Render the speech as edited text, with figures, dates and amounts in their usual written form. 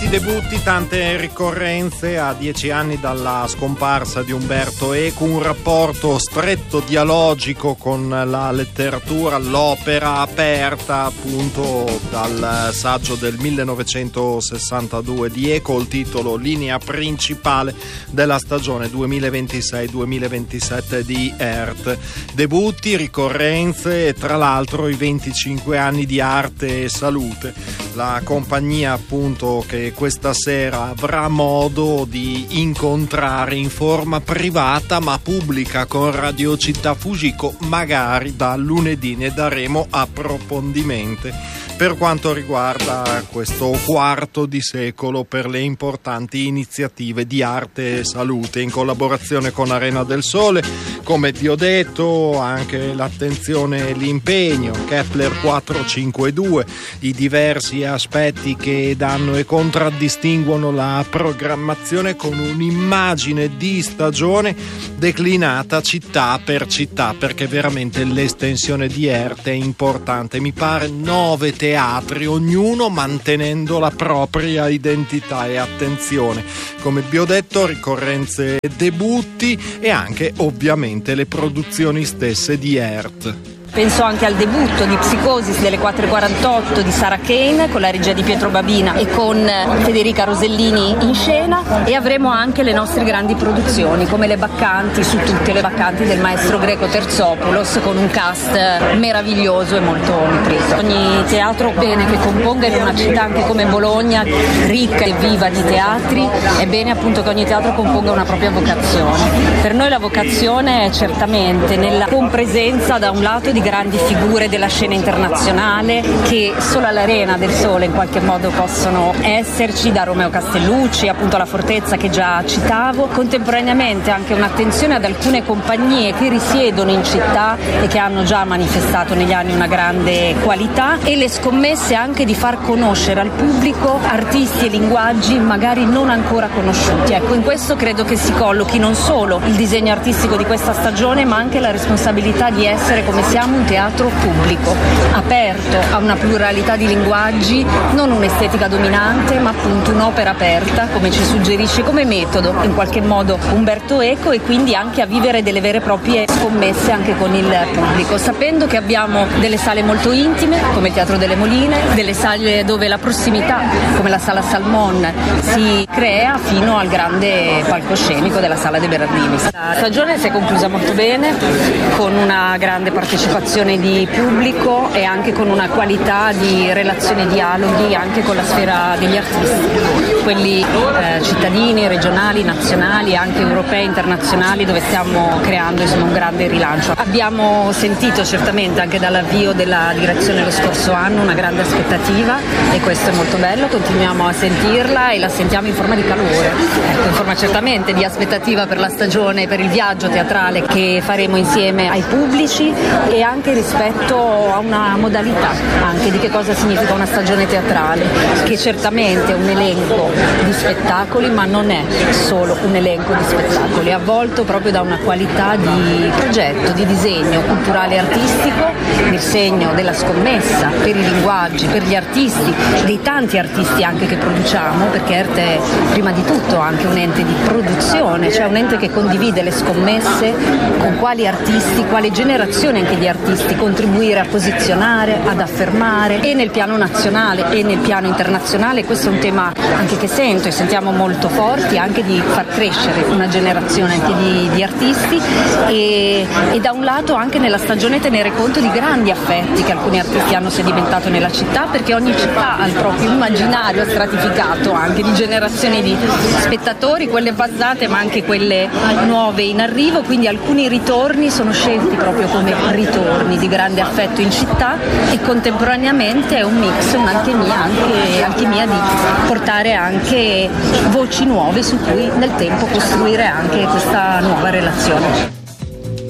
Tanti debutti, tante ricorrenze a 10 anni dalla scomparsa di Umberto Eco, un rapporto stretto, dialogico con la letteratura, l'opera aperta appunto dal saggio del 1962 di Eco, il titolo Linea principale della stagione 2026-2027 di ERT. Debutti, ricorrenze e tra l'altro i 25 anni di Arte e Salute, la compagnia appunto che questa sera avrà modo di incontrare in forma privata ma pubblica con Radio Città Fujiko. Magari da lunedì ne daremo approfondimenti per quanto riguarda questo quarto di secolo per le importanti iniziative di arte e salute in collaborazione con Arena del Sole. Come vi ho detto, anche l'attenzione e l'impegno, Kepler 452, i diversi aspetti che danno e contraddistinguono la programmazione con un'immagine di stagione declinata città per città, perché veramente l'estensione di ERT è importante. Mi pare 9 teatri, ognuno mantenendo la propria identità e attenzione. Come vi ho detto, ricorrenze, debutti e anche ovviamente le produzioni stesse di ERT. Penso anche al debutto di Psicosis delle 4:48 di Sarah Kane con la regia di Pietro Babina e con Federica Rosellini in scena, e avremo anche le nostre grandi produzioni come Le Baccanti, su tutte le Baccanti del maestro greco Terzopoulos, con un cast meraviglioso e molto nutrito. Ogni teatro bene che componga in una città anche come Bologna, ricca e viva di teatri, è bene appunto che ogni teatro componga una propria vocazione. Per noi la vocazione è certamente nella compresenza da un lato di grandi figure della scena internazionale che solo all'Arena del Sole in qualche modo possono esserci, da Romeo Castellucci appunto alla Fortezza che già citavo, contemporaneamente anche un'attenzione ad alcune compagnie che risiedono in città e che hanno già manifestato negli anni una grande qualità, e le scommesse anche di far conoscere al pubblico artisti e linguaggi magari non ancora conosciuti. Ecco, in questo credo che si collochi non solo il disegno artistico di questa stagione, ma anche la responsabilità di essere, come siamo, un teatro pubblico, aperto a una pluralità di linguaggi, non un'estetica dominante, ma appunto un'opera aperta, come ci suggerisce come metodo in qualche modo Umberto Eco, e quindi anche a vivere delle vere e proprie scommesse anche con il pubblico, sapendo che abbiamo delle sale molto intime, come il Teatro delle Moline, delle sale dove la prossimità, come la Sala Salmon, si crea, fino al grande palcoscenico della Sala dei Berardini. La stagione si è conclusa molto bene, con una grande partecipazione di pubblico e anche con una qualità di relazioni e dialoghi anche con la sfera degli artisti, quelli cittadini, regionali, nazionali, anche europei, internazionali, dove stiamo creando un grande rilancio. Abbiamo sentito certamente anche dall'avvio della direzione lo scorso anno una grande aspettativa, e questo è molto bello, continuiamo a sentirla e la sentiamo in forma di calore, in forma certamente di aspettativa per la stagione, per il viaggio teatrale che faremo insieme ai pubblici, e anche rispetto a una modalità anche di che cosa significa una stagione teatrale, che certamente è un elenco di spettacoli, ma non è solo un elenco di spettacoli, è avvolto proprio da una qualità di progetto, di disegno culturale e artistico, nel segno della scommessa per i linguaggi, per gli artisti, dei tanti artisti anche che produciamo, perché ERT è prima di tutto anche un ente di produzione, cioè un ente che condivide le scommesse con quali artisti, quale generazione anche di artisti contribuire a posizionare, ad affermare, e nel piano nazionale e nel piano internazionale. Questo è un tema anche che sentiamo molto forti, anche di far crescere una generazione anche di artisti, e da un lato anche nella stagione tenere conto di grandi affetti che alcuni artisti hanno sedimentato nella città, perché ogni città ha il proprio immaginario stratificato anche di generazioni di spettatori, quelle passate ma anche quelle nuove in arrivo, quindi alcuni ritorni sono scelti proprio come ritorni di grande affetto in città, e contemporaneamente è un mix, un'alchimia di portare anche voci nuove su cui nel tempo costruire anche questa nuova relazione.